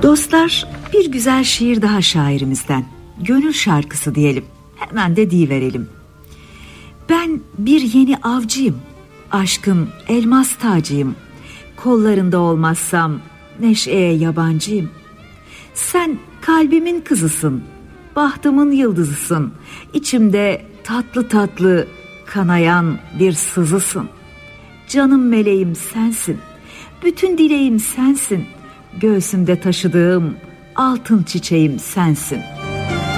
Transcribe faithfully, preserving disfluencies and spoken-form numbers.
Dostlar, bir güzel şiir daha şairimizden. Gönül şarkısı diyelim. Hemen de diyiverelim. Ben bir yeni avcıyım. Aşkın elmas tacıyım. Kollarında olmazsam neşeye yabancıyım. Sen kalbimin kızısın. Bahtımın yıldızısın. İçimde tatlı tatlı kanayan bir sızısın. Canım meleğim sensin. Bütün dileğim sensin. Göğsümde taşıdığım altın çiçeğim sensin.